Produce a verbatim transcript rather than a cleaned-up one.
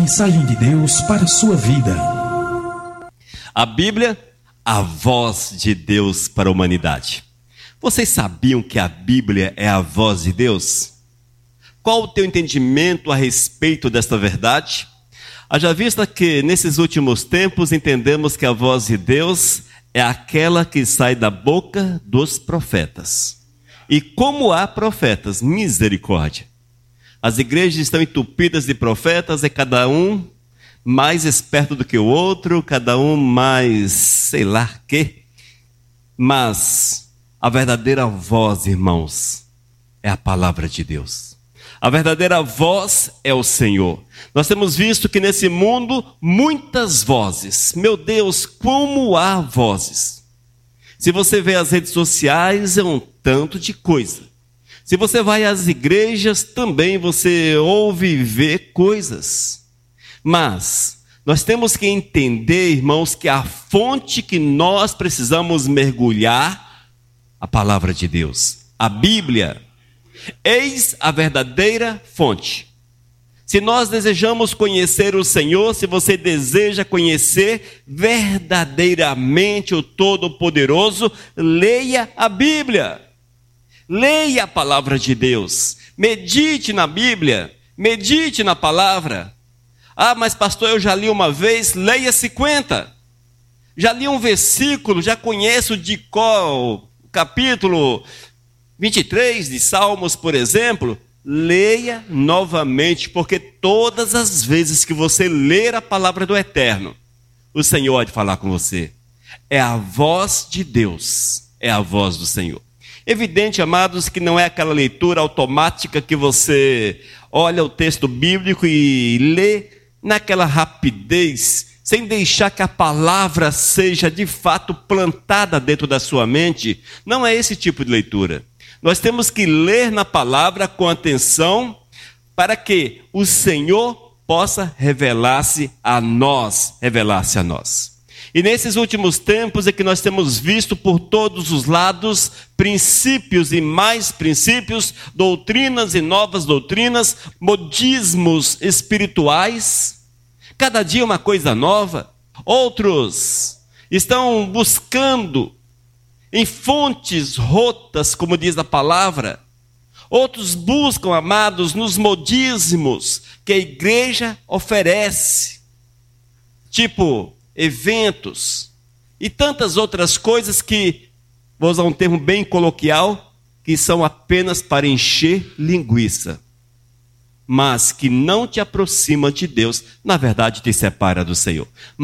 mensagem de Deus para a sua vida. A Bíblia, a voz de Deus para a humanidade. Vocês sabiam que a Bíblia é a voz de Deus? Qual o teu entendimento a respeito desta verdade? Haja vista que nesses últimos tempos entendemos que a voz de Deus é aquela que sai da boca dos profetas. E como há profetas, misericórdia. As igrejas estão entupidas de profetas, é cada um mais esperto do que o outro, cada um mais sei lá quê. Mas a verdadeira voz, irmãos, é a palavra de Deus. A verdadeira voz é o Senhor. Nós temos visto que nesse mundo muitas vozes. Meu Deus, como há vozes. Se você vê as redes sociais, é um tanto de coisa. Se você vai às igrejas, também você ouve e vê coisas. Mas nós temos que entender, irmãos, que a fonte que nós precisamos mergulhar, a palavra de Deus, a Bíblia. Eis a verdadeira fonte. Se nós desejamos conhecer o Senhor, se você deseja conhecer verdadeiramente o Todo-Poderoso, leia a Bíblia. Leia a palavra de Deus. Medite na Bíblia. Medite na palavra. Ah, mas pastor, eu já li uma vez. Leia cinquenta. Já li um versículo, já conheço de qual capítulo vinte e três de Salmos, por exemplo. Leia novamente, porque todas as vezes que você ler a palavra do Eterno, o Senhor há de falar com você. É a voz de Deus, é a voz do Senhor. Evidente, amados, que não é aquela leitura automática que você olha o texto bíblico e lê naquela rapidez, sem deixar que a palavra seja de fato plantada dentro da sua mente. Não é esse tipo de leitura. Nós temos que ler na palavra com atenção para que o Senhor possa revelar-se a nós, revelar-se a nós. E nesses últimos tempos é que nós temos visto por todos os lados princípios e mais princípios, doutrinas e novas doutrinas, modismos espirituais, cada dia uma coisa nova. Outros estão buscando em fontes rotas, como diz a palavra. Outros buscam, amados, nos modismos que a igreja oferece, tipo eventos e tantas outras coisas que, vou usar um termo bem coloquial, que são apenas para encher linguiça, mas que não te aproxima de Deus, na verdade te separa do Senhor.